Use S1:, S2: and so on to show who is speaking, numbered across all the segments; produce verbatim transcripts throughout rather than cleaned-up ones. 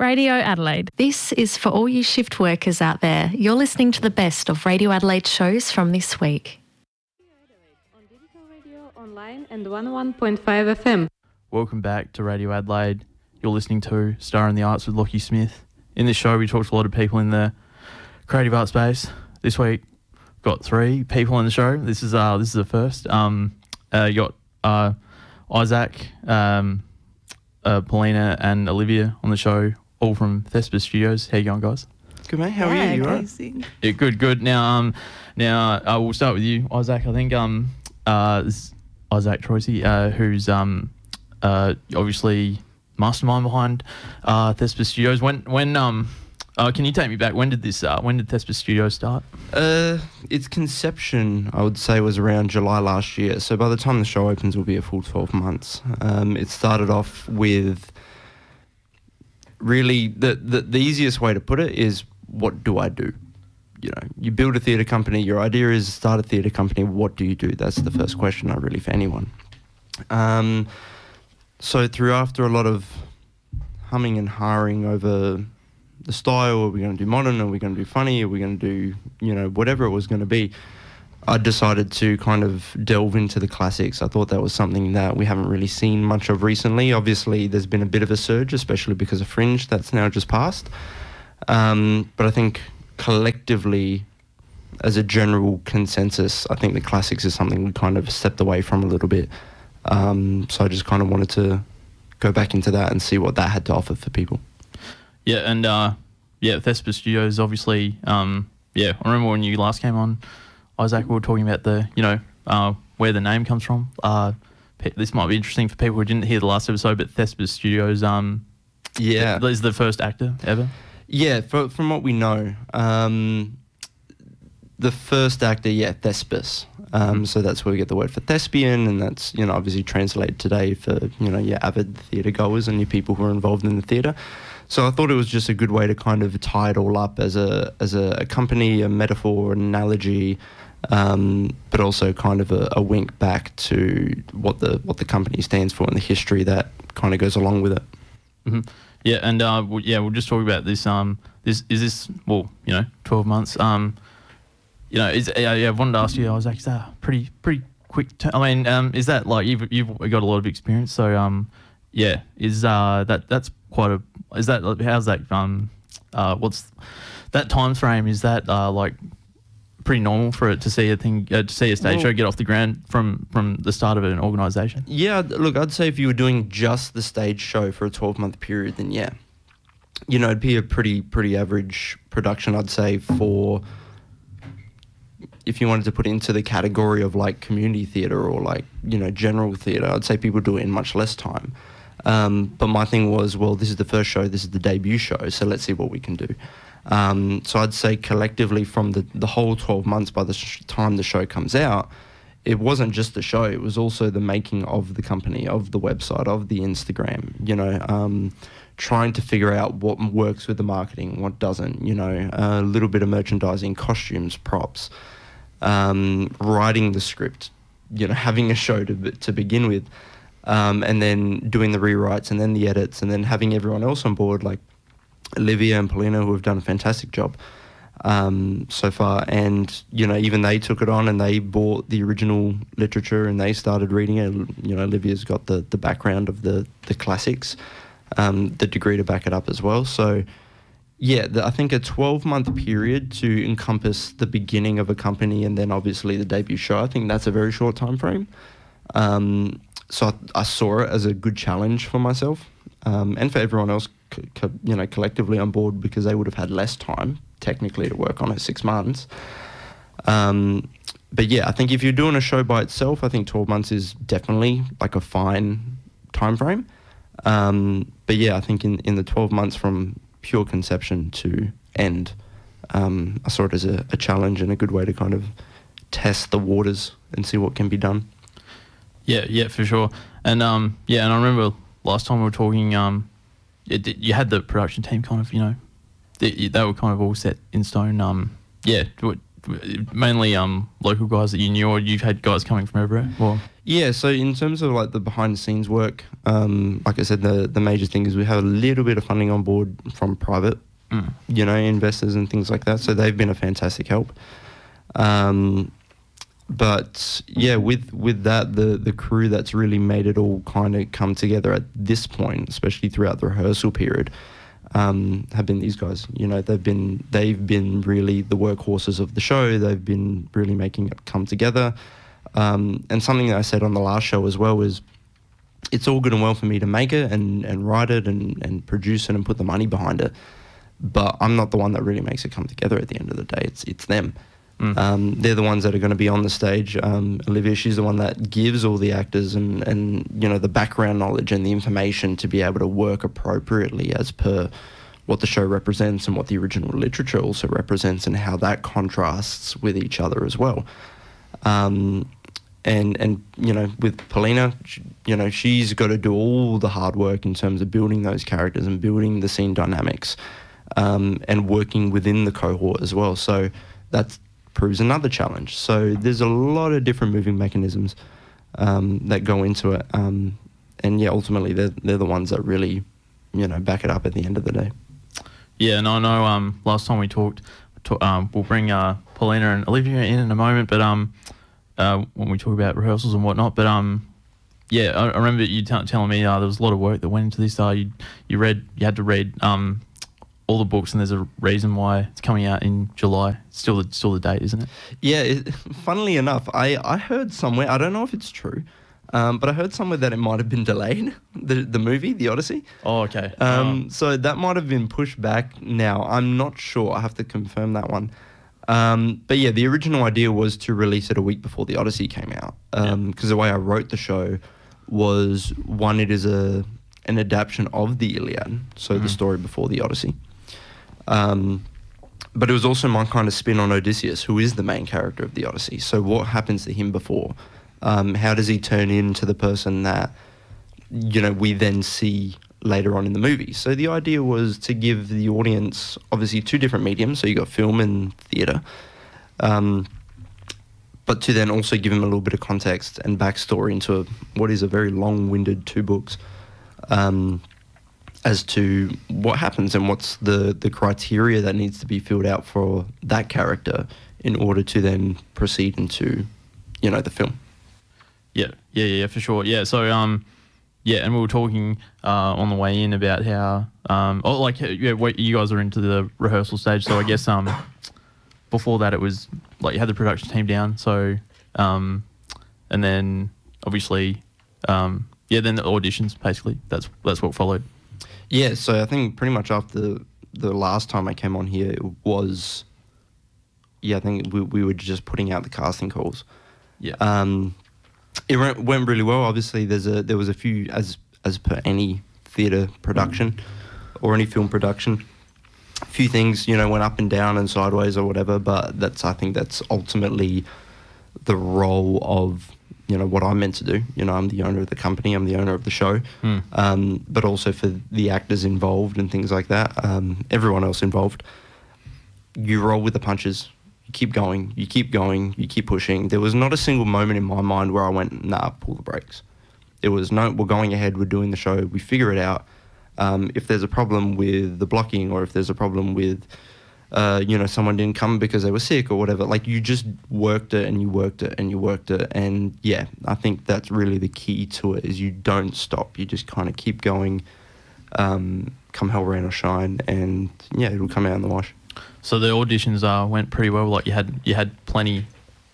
S1: Radio Adelaide.
S2: This is for all you shift workers out there. You're listening to the best of Radio Adelaide shows from this week.
S3: On digital radio, online and one oh one point five F M.
S4: Welcome back to Radio Adelaide. You're listening to Star in the Arts with Lockie Smith. In this show, we talk to a lot of people in the creative art space. This week, we've got three people in the show. This is uh, this is the first. Um, uh, you got uh, Isaac, um, uh, Paulina, and Olivia on the show, all from Thespa Studios. How you going, guys?
S5: Good, mate. How
S6: yeah,
S5: are you? You
S6: okay,
S5: right?
S4: Yeah, good, good. Now, um, now uh, we'll start with you, Isaac. I think um, uh, this is Isaac Troisi, uh, who's um, uh, obviously mastermind behind uh, Thespa Studios. When, when um, uh, can you take me back? When did this? Uh, when did Thespa Studios start?
S5: Uh, its conception, I would say, was around July last year. So by the time the show opens, will be a full twelve months. Um, it started off with really the, the the easiest way to put it is, what do I do? You know, you build a theatre company. Your idea is to start a theatre company. What do you do? That's the first question, not really for anyone. Um, so through after a lot of humming and hawing over the style, are we going to do modern? Are we going to do funny? Are we going to do, you know, whatever it was going to be? I decided to kind of delve into the classics. I thought that was something that we haven't really seen much of recently. Obviously, there's been a bit of a surge, especially because of Fringe that's now just passed. Um, but I think collectively, as a general consensus, I think the classics is something we kind of stepped away from a little bit. Um, so I just kind of wanted to go back into that and see what that had to offer for people.
S4: Yeah, and uh, yeah, Thespa Studios, obviously, um, yeah, I remember when you last came on, Isaac, we were talking about the, you know, uh, where the name comes from. Uh, pe- this might be interesting for people who didn't hear the last episode, but Thespa Studios um,
S5: yeah.
S4: is the first actor ever.
S5: Yeah, for, from what we know, um, the first actor, yeah, Thespis. Um, so that's where we get the word for thespian, and that's, you know, obviously translated today for, you know, your avid theatre goers and your people who are involved in the theatre. So I thought it was just a good way to kind of tie it all up as a as a, a company, a metaphor, an analogy, um, but also kind of a, a wink back to what the what the company stands for and the history that kind of goes along with it.
S4: Mm-hmm. Yeah, and uh, we'll, yeah, we'll just talk about this. Um, this is this well, you know, twelve months. Um, you know, is uh, yeah, I wanted to ask you. I was like, is that pretty pretty quick? T- I mean, um, is that like you've you've got a lot of experience? So um, yeah, is uh that that's quite a is that how's that um uh what's that time frame? Is that uh like pretty normal for it to see a thing uh, to see a stage well, show get off the ground from from the start of an organisation?
S5: Yeah, look, I'd say if you were doing just the stage show for a twelve month period, then yeah, you know, it'd be a pretty pretty average production, I'd say, for if you wanted to put it into the category of like community theatre or like, you know, general theatre. I'd say people do it in much less time. Um, but my thing was, well, this is the first show, this is the debut show, so let's see what we can do. Um, so I'd say collectively from the, the whole twelve months by the sh- time the show comes out, it wasn't just the show, it was also the making of the company, of the website, of the Instagram, you know, um, trying to figure out what works with the marketing, what doesn't, you know, a little bit of merchandising, costumes, props, um, writing the script, you know, having a show to to begin with. Um, and then doing the rewrites and then the edits and then having everyone else on board, like Olivia and Paulina, who have done a fantastic job um, so far. And, you know, even they took it on and they bought the original literature and they started reading it. You know, Olivia's got the, the background of the, the classics, um, the degree to back it up as well. So, yeah, the, I think a twelve-month period to encompass the beginning of a company and then obviously the debut show, I think that's a very short time frame. Um, So I, I saw it as a good challenge for myself um, and for everyone else, co- co- you know, collectively on board, because they would have had less time technically to work on it, six months. Um, but yeah, I think if you're doing a show by itself, I think twelve months is definitely like a fine time frame. Um, but yeah, I think in, in the twelve months from pure conception to end, um, I saw it as a, a challenge and a good way to kind of test the waters and see what can be done.
S4: Yeah, yeah, for sure. And um, yeah, and I remember last time we were talking, um, it, it, you had the production team kind of, you know, they, they were kind of all set in stone. Um, yeah, mainly um local guys that you knew, or you've had guys coming from everywhere? Or?
S5: Yeah, so in terms of like the behind the scenes work, um, like I said, the the major thing is we have a little bit of funding on board from private, mm. you know, investors and things like that. So they've been a fantastic help. Um, but yeah, with with that, the the crew that's really made it all kind of come together at this point, especially throughout the rehearsal period, um, have been these guys. You know, they've been they've been really the workhorses of the show. They've been really making it come together. Um, and something that I said on the last show as well is, it's all good and well for me to make it and, and write it and, and produce it and put the money behind it, but I'm not the one that really makes it come together at the end of the day. It's it's them. Mm. Um, they're the ones that are going to be on the stage. Um, Olivia, she's the one that gives all the actors and, and you know the background knowledge and the information to be able to work appropriately as per what the show represents and what the original literature also represents and how that contrasts with each other as well. Um, and, and, you know, with Paulina, she, you know, she's got to do all the hard work in terms of building those characters and building the scene dynamics, um, and working within the cohort as well. So that proves another challenge. So there's a lot of different moving mechanisms, um, that go into it. Um, and yeah, ultimately they're, they're the ones that really, you know, back it up at the end of the day.
S4: Yeah. And I know, um, last time we talked, to, um, we'll bring, uh, Paulina and Olivia in in a moment, but, um, Uh, when we talk about rehearsals and whatnot, but um, yeah, I, I remember you t- telling me uh, there was a lot of work that went into this. Uh, you you read, you had to read um, all the books, and there's a reason why it's coming out in July. It's still the still the date, isn't it?
S5: Yeah. It, funnily enough, I, I heard somewhere, I don't know if it's true, um, but I heard somewhere that it might have been delayed. The the movie, The Odyssey.
S4: Oh, okay.
S5: Um,
S4: oh.
S5: So that might have been pushed back. Now I'm not sure. I have to confirm that one. Um, but yeah, the original idea was to release it a week before The Odyssey came out. Because um, yeah. the way I wrote the show was, one, it is a an adaptation of the Iliad, so mm. the story before The Odyssey. Um, but it was also my kind of spin on Odysseus, who is the main character of The Odyssey. So what happens to him before? Um, how does he turn into the person that, you know, we then see later on in the movie? So the idea was to give the audience obviously two different mediums, so you got film and theatre, um, but to then also give them a little bit of context and backstory into a, what is a very long-winded two books, um, as to what happens and what's the, the criteria that needs to be filled out for that character in order to then proceed into, you know, the film.
S4: Yeah, yeah, yeah, for sure. Yeah, so um, yeah, and we were talking uh, on the way in about how um, oh, like yeah, wait, you guys are into the rehearsal stage. So I guess um, before that it was like you had the production team down. So um, and then obviously um, yeah, then the auditions basically. That's that's what followed.
S5: Yeah, so I think pretty much after the last time I came on here, it was yeah, I think we we were just putting out the casting calls.
S4: Yeah.
S5: Um. It went really well. Obviously, there's a there was a few, as as per any theatre production or any film production, a few things, you know, went up and down and sideways or whatever. But that's I think that's ultimately the role of, you know, what I'm meant to do. You know, I'm the owner of the company. I'm the owner of the show.
S4: Mm.
S5: Um, but also for the actors involved and things like that. Um, everyone else involved. You roll with the punches. Keep going, you keep going, you keep pushing. There was not a single moment in my mind where I went, nah, pull the brakes. It was, no, we're going ahead, we're doing the show, we figure it out. Um, if there's a problem with the blocking or if there's a problem with, uh, you know, someone didn't come because they were sick or whatever, like you just worked it and you worked it and you worked it. And yeah, I think that's really the key to it, is you don't stop. You just kind of keep going, um, come hell rain or shine, and yeah, it'll come out in the wash.
S4: So the auditions uh, went pretty well. Like you had you had plenty,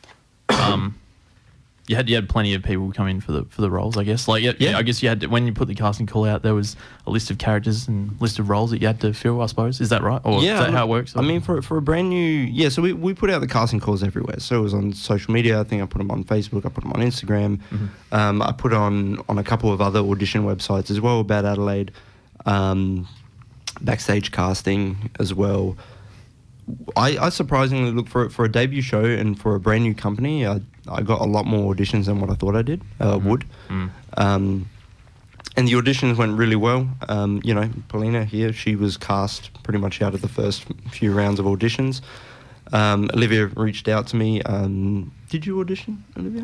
S4: um, you had you had plenty of people come in for the for the roles. I guess. Like yeah, yeah. I guess you had to, when you put the casting call out, there was a list of characters and list of roles that you had to fill. I suppose, is that right? Or
S5: yeah,
S4: is that how it works?
S5: I mean, for for a brand new yeah. So we we put out the casting calls everywhere. So it was on social media. I think I put them on Facebook. I put them on Instagram. Mm-hmm. Um, I put on on a couple of other audition websites as well about Adelaide. Um, backstage casting as well. I, I surprisingly look for for a debut show and for a brand new company. I I got a lot more auditions than what I thought I did uh, mm-hmm. would, mm. um, and the auditions went really well. Um, you know, Paulina here, she was cast pretty much out of the first few rounds of auditions. Um, Olivia reached out to me. Um, did you audition, Olivia?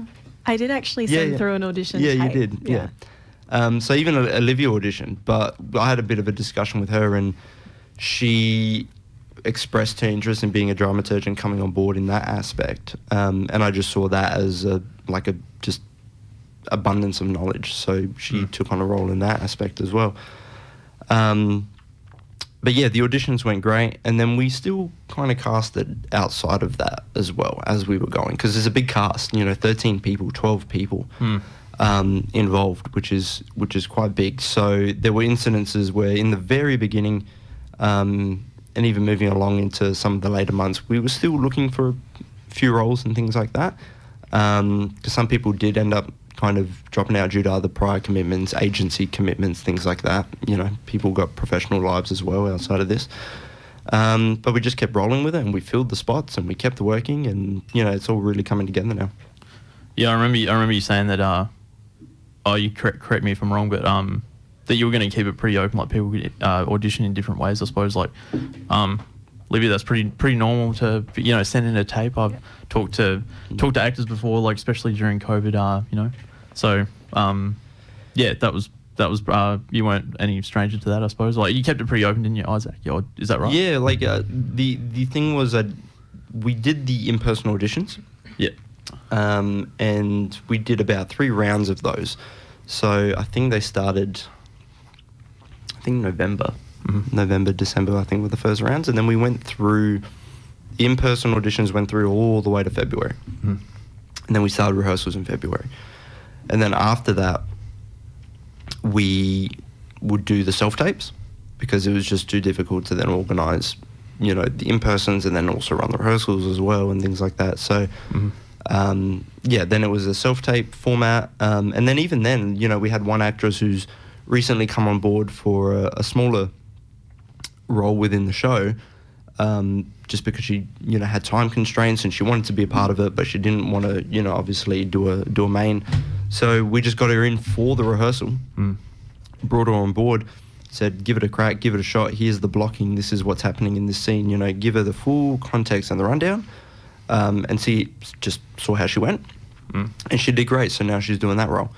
S2: I did actually
S5: Yeah,
S2: send
S5: yeah.
S2: through an audition
S5: Yeah, you
S2: tape.
S5: did. Yeah. Um, so even O- Olivia auditioned, but I had a bit of a discussion with her, and she expressed her interest in being a dramaturg and coming on board in that aspect. Um, and I just saw that as a like a just abundance of knowledge. So she
S4: Mm.
S5: took on a role in that aspect as well. Um, but yeah, the auditions went great, and then we still kind of casted outside of that as well as we were going, because there's a big cast, you know, thirteen people, twelve people
S4: Mm.
S5: um, involved, which is which is quite big. So there were incidences where in the very beginning, um, and even moving along into some of the later months, we were still looking for a few roles and things like that, because some people did end up kind of dropping out due to other prior commitments, agency commitments, things like that. You know, people got professional lives as well outside of this. Um, but we just kept rolling with it, and we filled the spots, and we kept working, and you know, it's all really coming together now.
S4: Yeah, I remember. I remember you saying that. Uh, oh, you correct, correct me if I'm wrong, but um, that you were going to keep it pretty open, like people could uh, audition in different ways. I suppose, like, um, Olivia, that's pretty pretty normal to you know send in a tape. I've talked to talked to actors before, like especially during COVID. Uh, you know, so um, yeah, that was that was uh, you weren't any stranger to that, I suppose. Like you kept it pretty open, didn't you, Isaac? Yeah, is that right?
S5: Yeah, like uh, the the thing was that we did the in-person auditions.
S4: Yeah.
S5: Um, and we did about three rounds of those. So I think they started, I think November,
S4: Mm-hmm.
S5: November, December, I think were the first rounds. And then we went through, in-person auditions went through all the way to February.
S4: Mm.
S5: And then we started rehearsals in February. And then after that, we would do the self-tapes because it was just too difficult to then organise, you know, the in-persons and then also run the rehearsals as well and things like that. So,
S4: Mm-hmm.
S5: um, yeah, then it was a self-tape format. Um, and then even then, you know, we had one actress who's recently come on board for a, a smaller role within the show, um, just because she, you know, had time constraints and she wanted to be a part of it, but she didn't want to, you know, obviously do a do a main. So we just got her in for the rehearsal,
S4: Mm.
S5: brought her on board, said, give it a crack, give it a shot. Here's the blocking. This is what's happening in this scene. You know, give her the full context and the rundown, um, and see, just saw how she went.
S4: Mm.
S5: And she did great. So now she's doing that role.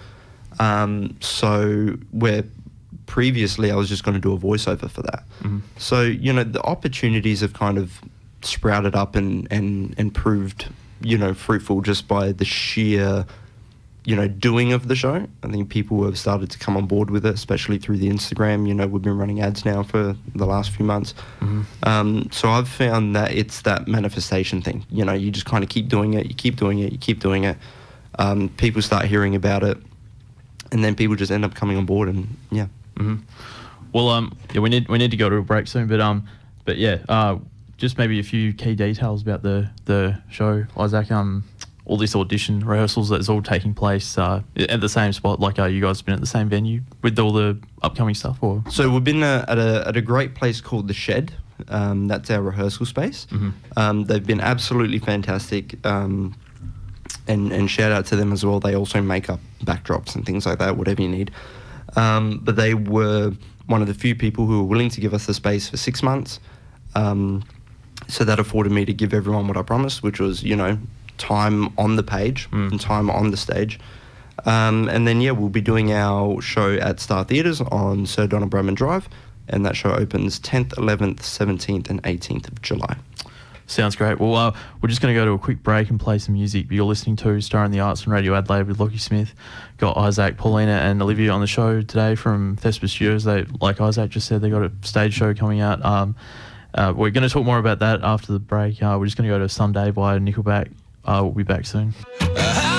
S5: Um, so where previously I was just going to do a voiceover for that.
S4: Mhm.
S5: So, you know, the opportunities have kind of sprouted up and, and, and proved, you know, fruitful just by the sheer, you know, doing of the show. I think people have started to come on board with it, especially through the Instagram. You know, we've been running ads now for the last few months.
S4: Mhm.
S5: Um, so I've found that it's that manifestation thing. You know, you just kind of keep doing it, you keep doing it, you keep doing it. Um, people start hearing about it, and then people just end up coming on board, and yeah.
S4: Mm-hmm. Well, um, yeah, we need we need to go to a break soon, but um, but yeah, uh, just maybe a few key details about the the show, Isaac. Um, all this audition rehearsals that's all taking place uh, at the same spot. Like, uh, you guys been at the same venue with all the upcoming stuff, or?
S5: So we've been uh, at a at a great place called The Shed. Um, that's our rehearsal space.
S4: Mhm.
S5: Um, they've been absolutely fantastic. Um, and and shout out to them as well. They also make up backdrops and things like that, whatever you need. Um, but they were one of the few people who were willing to give us the space for six months. Um, so that afforded me to give everyone what I promised, which was, you know, time on the page
S4: Mm.
S5: and time on the stage. Um, and then, yeah, we'll be doing our show at Star Theatres on Sir Donald Bradman Drive, and that show opens tenth, eleventh, seventeenth and eighteenth of July.
S4: Sounds great. Well, uh, we're just going to go to a quick break and play some music. You're listening to Star in the Arts on Radio Adelaide with Lockie Smith. Got Isaac, Paulina and Olivia on the show today from Thespis Studios. They, like Isaac just said, they got a stage show coming out. Um, uh, we're going to talk more about that after the break. Uh, we're just going to go to Someday by Nickelback. Uh, we'll be back soon.